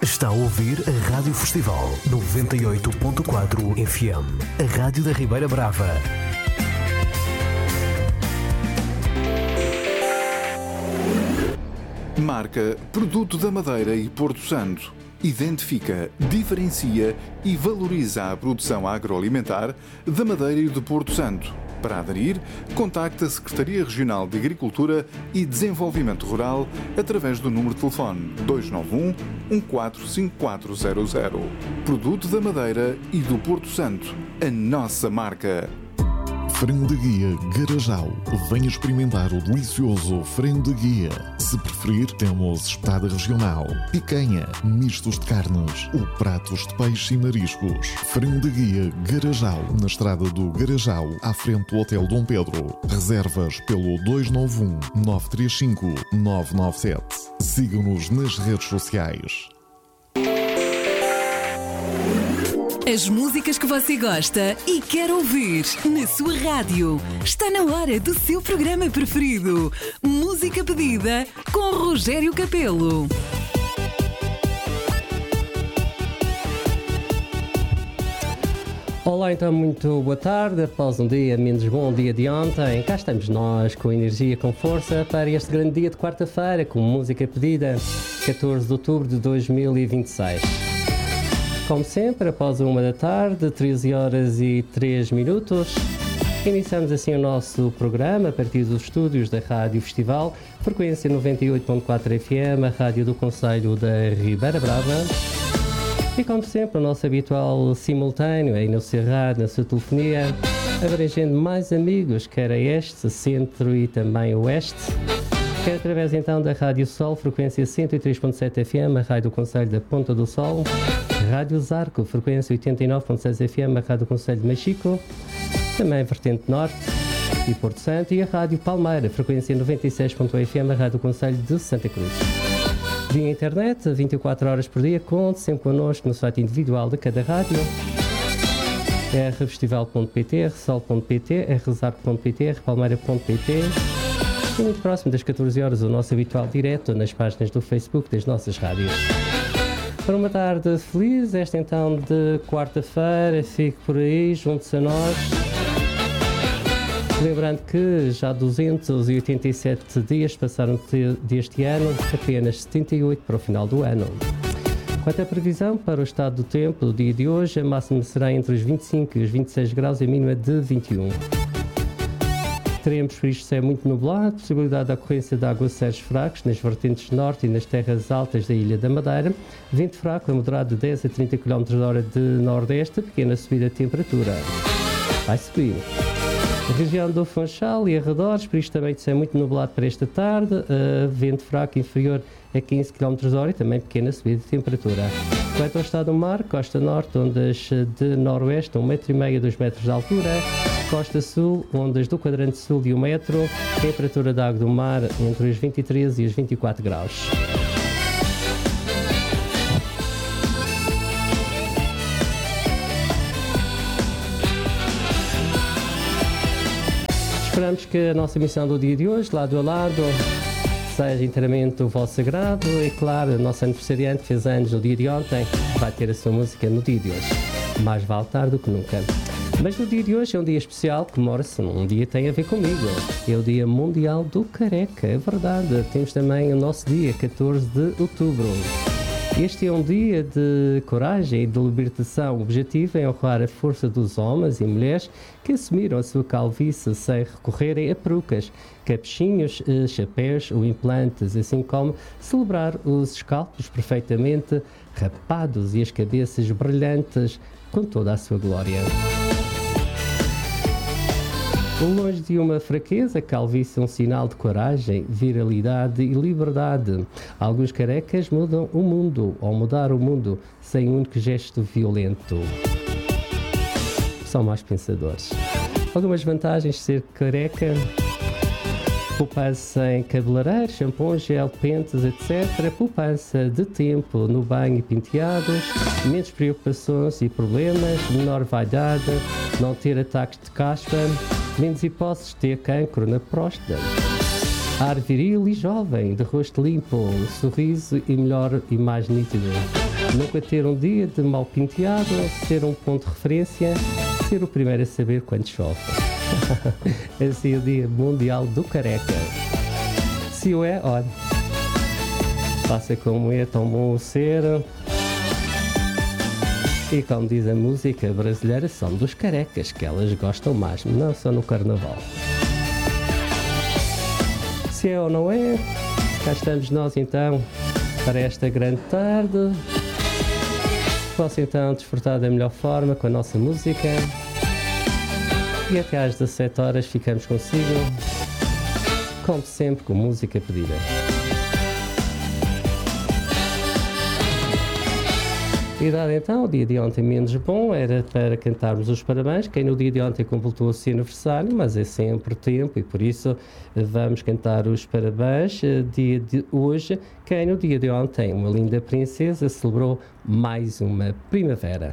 Está a ouvir a Rádio Festival 98.4 FM, a Rádio da Ribeira Brava. Marca Produto da Madeira e Porto Santo. Identifica, diferencia e valoriza a produção agroalimentar da Madeira e do Porto Santo. Para aderir, contacte a Secretaria Regional de Agricultura e Desenvolvimento Rural através do número de telefone 291 145400. Produto da Madeira e do Porto Santo. A nossa marca. Frango de guia Garajal. Venha experimentar o delicioso frango de guia. Se preferir, temos espetada regional, picanha, mistos de carnes ou pratos de peixe e mariscos. Frango de guia Garajal, na estrada do Garajal, à frente do Hotel Dom Pedro. Reservas pelo 291 935 997. Sigam-nos nas redes sociais. As músicas que você gosta e quer ouvir na sua rádio. Está na hora do seu programa preferido. Música pedida com Rogério Capelo. Olá, então, muito boa tarde. Após um dia menos bom, dia de ontem, cá estamos nós com energia, com força para este grande dia de quarta-feira, com música pedida, 14 de outubro de 2026. Como sempre, após 1 da tarde, 13 horas e 3 minutos, iniciamos assim o nosso programa a partir dos estúdios da Rádio Festival, frequência 98.4 FM, a rádio do Concelho da Ribeira Brava. E como sempre, o nosso habitual simultâneo aí no seu rádio, na sua telefonia, abrangendo mais amigos, quer a este, centro e também oeste. Quer através então da Rádio Sol, frequência 103.7 FM, a rádio do Concelho da Ponta do Sol. Rádio Zarco, frequência 89.6 FM, a rádio do Concelho de Machico. Também Vertente Norte e Porto Santo. E a Rádio Palmeira, frequência 96.1 FM, a rádio do Concelho de Santa Cruz. Via internet, 24 horas por dia, conte sempre connosco no site individual de cada rádio. rfestival.pt, rsol.pt, rzarco.pt, rpalmeira.pt. E muito próximo das 14 horas, o nosso habitual direto nas páginas do Facebook das nossas rádios. Para uma tarde feliz, esta então de quarta-feira, fique por aí, junte-se a nós. Lembrando que já 287 dias passaram deste ano, apenas 78 para o final do ano. Quanto à previsão para o estado do tempo, do dia de hoje, a máxima será entre os 25 e os 26 graus e a mínima de 21. Teremos por isto céu muito nublado, possibilidade de ocorrência de aguaceiros fracos nas vertentes norte e nas terras altas da Ilha da Madeira, vento fraco a moderado de 10 a 30 km/h de nordeste, pequena subida de temperatura. Vai subir. A região do Funchal e arredores, por isto também céu muito nublado para esta tarde, vento fraco inferior a 15 km/h e também pequena subida de temperatura. Quanto ao estado do mar, costa norte, ondas de noroeste, 1,5 m a 2 metros de altura. Costa sul, ondas do quadrante sul de 1 metro. Temperatura da água do mar entre os 23 e os 24 graus. Esperamos que a nossa missão do dia de hoje, lado a lado, seja inteiramente o vosso agrado. E claro, a nossa aniversariante fez anos no dia de ontem, vai ter a sua música no dia de hoje. Mais vale tarde do que nunca. Mas no dia de hoje é um dia especial, comemora-se, um dia tem a ver comigo. É o Dia Mundial do Careca, é verdade. Temos também o nosso dia, 14 de outubro. Este é um dia de coragem e de libertação. O objetivo é honrar a força dos homens e mulheres que assumiram a sua calvície sem recorrerem a perucas, capuchinhos, chapéus ou implantes, assim como celebrar os escalpos perfeitamente rapados e as cabeças brilhantes com toda a sua glória. Longe de uma fraqueza, a calvície é um sinal de coragem, viralidade e liberdade. Alguns carecas mudam o mundo, ou mudar o mundo, sem um único gesto violento. São mais pensadores. Algumas vantagens de ser careca: poupança em cabeleireiro, shampoo, gel, pentes, etc. Poupança de tempo no banho e penteados, menos preocupações e problemas, menor vaidade, não ter ataques de caspa, menos hipóteses de ter cancro na próstata. Ar viril e jovem, de rosto limpo, sorriso e melhor e mais nítido. Nunca ter um dia de mal penteado, ser um ponto de referência, ser o primeiro a saber quando chove. Esse é o Dia Mundial do Careca. Se o é, olha, faça como é, tão bom o ser. E como diz a música brasileira, são dos carecas que elas gostam mais, não só no Carnaval. Se é ou não é, cá estamos nós então para esta grande tarde. Posso então desfrutar da melhor forma com a nossa música. E até às 17 horas ficamos consigo, como sempre, com música pedida. E dado então, o dia de ontem menos bom, era para cantarmos os parabéns. Quem no dia de ontem completou o seu aniversário, mas é sempre tempo e por isso vamos cantar os parabéns. Dia de hoje, quem no dia de ontem, uma linda princesa, celebrou mais uma primavera.